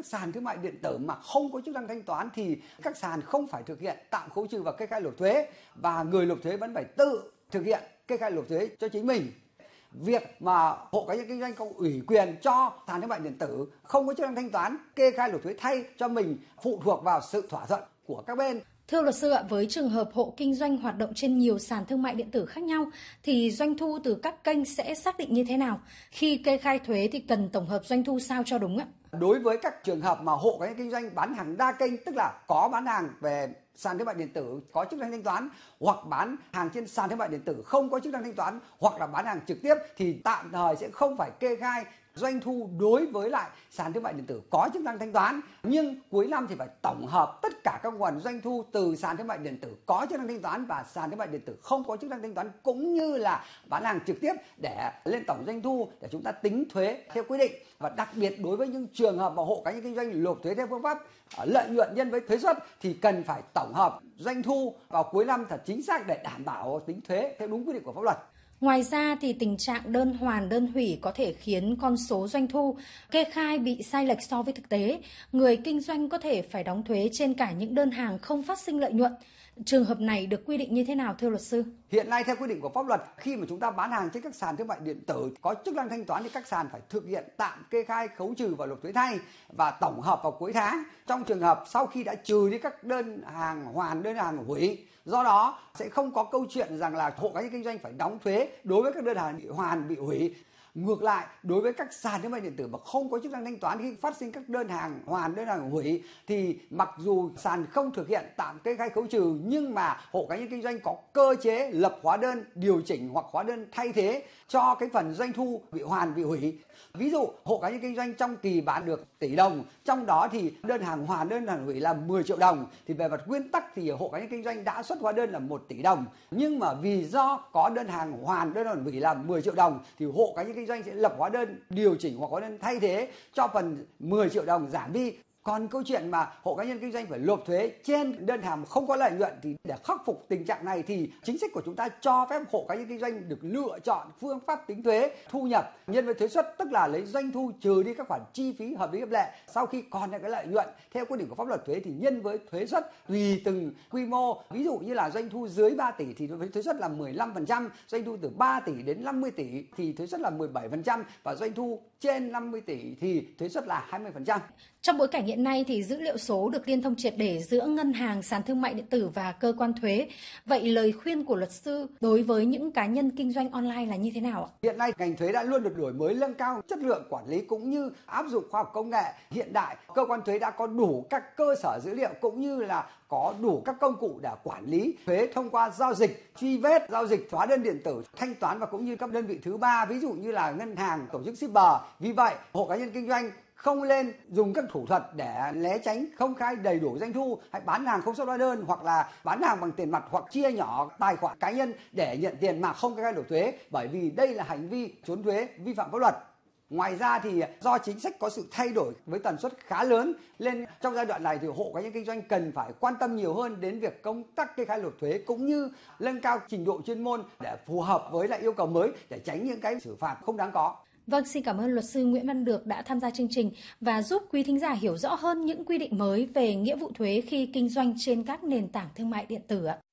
các sàn thương mại điện tử mà không có chức năng thanh toán thì các sàn không phải thực hiện tạm khấu trừ và kê khai nộp thuế, và người nộp thuế vẫn phải tự thực hiện kê khai nộp thuế cho chính mình. Việc mà hộ cá nhân kinh doanh có ủy quyền cho sàn thương mại điện tử không có chức năng thanh toán kê khai nộp thuế thay cho mình phụ thuộc vào sự thỏa thuận của các bên. Thưa luật sư ạ, với trường hợp hộ kinh doanh hoạt động trên nhiều sàn thương mại điện tử khác nhau thì doanh thu từ các kênh sẽ xác định như thế nào? Khi kê khai thuế thì cần tổng hợp doanh thu sao cho đúng ạ? Đối với các trường hợp mà hộ cá nhân kinh doanh bán hàng đa kênh, tức là có bán hàng về sàn thương mại điện tử có chức năng thanh toán, hoặc bán hàng trên sàn thương mại điện tử không có chức năng thanh toán, hoặc là bán hàng trực tiếp, thì tạm thời sẽ không phải kê khai doanh thu đối với lại sàn thương mại điện tử có chức năng thanh toán. Nhưng cuối năm thì phải tổng hợp tất cả các nguồn doanh thu từ sàn thương mại điện tử có chức năng thanh toán và sàn thương mại điện tử không có chức năng thanh toán, cũng như là bán hàng trực tiếp để lên tổng doanh thu để chúng ta tính thuế theo quy định. Và đặc biệt đối với những trường hợp mà hộ cá nhân kinh doanh nộp thuế theo phương pháp lợi nhuận nhân với thuế suất thì cần phải tổng hợp doanh thu vào cuối năm thật chính xác để đảm bảo tính thuế theo đúng quy định của pháp luật. Ngoài ra thì tình trạng đơn hoàn đơn hủy có thể khiến con số doanh thu kê khai bị sai lệch so với thực tế. Người kinh doanh có thể phải đóng thuế trên cả những đơn hàng không phát sinh lợi nhuận. Trường hợp này được quy định như thế nào thưa luật sư? Hiện nay theo quy định của pháp luật, khi mà chúng ta bán hàng trên các sàn thương mại điện tử có chức năng thanh toán thì các sàn phải thực hiện tạm kê khai khấu trừ và nộp thuế thay và tổng hợp vào cuối tháng. Trong trường hợp sau khi đã trừ đi các đơn hàng hoàn, đơn hàng hủy, do đó sẽ không có câu chuyện rằng là hộ cá nhân kinh doanh phải đóng thuế đối với các đơn hàng bị hoàn, bị hủy. Ngược lại, đối với các sàn thương mại điện tử mà không có chức năng thanh toán khi phát sinh các đơn hàng hoàn, đơn hàng hủy thì mặc dù sàn không thực hiện tạm kê khai khấu trừ nhưng mà hộ cá nhân kinh doanh có cơ chế lập hóa đơn điều chỉnh hoặc hóa đơn thay thế cho cái phần doanh thu bị hoàn, bị hủy. Ví dụ hộ cá nhân kinh doanh trong kỳ bán được tỷ đồng, trong đó thì đơn hàng hoàn, đơn hàng hủy là 10 triệu đồng, thì về mặt nguyên tắc thì hộ cá nhân kinh doanh đã xuất hóa đơn là 1 tỷ đồng. Nhưng mà vì do có đơn hàng hoàn, đơn hàng hủy là 10 triệu đồng thì hộ cá nhân kinh doanh sẽ lập hóa đơn điều chỉnh hoặc hóa đơn thay thế cho phần 10 triệu đồng giảm đi. Còn câu chuyện mà hộ cá nhân kinh doanh phải nộp thuế trên đơn hàng không có lợi nhuận thì để khắc phục tình trạng này thì chính sách của chúng ta cho phép hộ cá nhân kinh doanh được lựa chọn phương pháp tính thuế thu nhập nhân với thuế suất, tức là lấy doanh thu trừ đi các khoản chi phí hợp lý hợp lệ. Sau khi còn lại cái lợi nhuận theo quy định của pháp luật thuế thì nhân với thuế suất tùy từng quy mô. Ví dụ như là doanh thu dưới 3 tỷ thì với thuế suất là 15%, doanh thu từ 3 tỷ đến 50 tỷ thì thuế suất là 17% và doanh thu trên 50 tỷ thì thuế suất là 20%. Trong bối cảnh hiện nay thì dữ liệu số được liên thông triệt để giữa ngân hàng, sàn thương mại điện tử và cơ quan thuế. Vậy lời khuyên của luật sư đối với những cá nhân kinh doanh online là như thế nào ạ? Hiện nay ngành thuế đã luôn được đổi mới, nâng cao chất lượng quản lý cũng như áp dụng khoa học công nghệ hiện đại. Cơ quan thuế đã có đủ các cơ sở dữ liệu cũng như là có đủ các công cụ để quản lý thuế thông qua giao dịch, truy vết, giao dịch hóa đơn điện tử, thanh toán và cũng như các đơn vị thứ ba, ví dụ như là ngân hàng, tổ chức shipper. Vì vậy, hộ cá nhân kinh doanh không nên dùng các thủ thuật để né tránh công khai đầy đủ doanh thu, hay bán hàng không xuất hóa đơn, hoặc là bán hàng bằng tiền mặt, hoặc chia nhỏ tài khoản cá nhân để nhận tiền mà không kê khai nộp thuế, bởi vì đây là hành vi trốn thuế vi phạm pháp luật. Ngoài ra thì do chính sách có sự thay đổi với tần suất khá lớn nên trong giai đoạn này thì hộ cá nhân kinh doanh cần phải quan tâm nhiều hơn đến việc công tác kê khai nộp thuế cũng như nâng cao trình độ chuyên môn để phù hợp với lại yêu cầu mới để tránh những cái xử phạt không đáng có. Vâng, xin cảm ơn luật sư Nguyễn Văn Được đã tham gia chương trình và giúp quý thính giả hiểu rõ hơn những quy định mới về nghĩa vụ thuế khi kinh doanh trên các nền tảng thương mại điện tử ạ.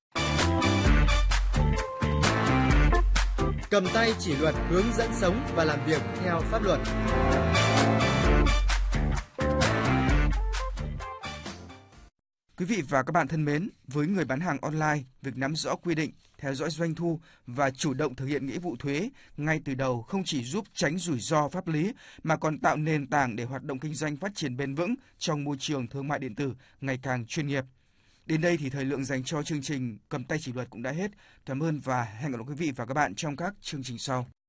Cầm tay chỉ luật, hướng dẫn sống và làm việc theo pháp luật. Quý vị và các bạn thân mến, với người bán hàng online, việc nắm rõ quy định, theo dõi doanh thu và chủ động thực hiện nghĩa vụ thuế ngay từ đầu không chỉ giúp tránh rủi ro pháp lý mà còn tạo nền tảng để hoạt động kinh doanh phát triển bền vững trong môi trường thương mại điện tử ngày càng chuyên nghiệp. Đến đây thì thời lượng dành cho chương trình Cầm tay chỉ luật cũng đã hết. Cảm ơn và hẹn gặp lại quý vị và các bạn trong các chương trình sau.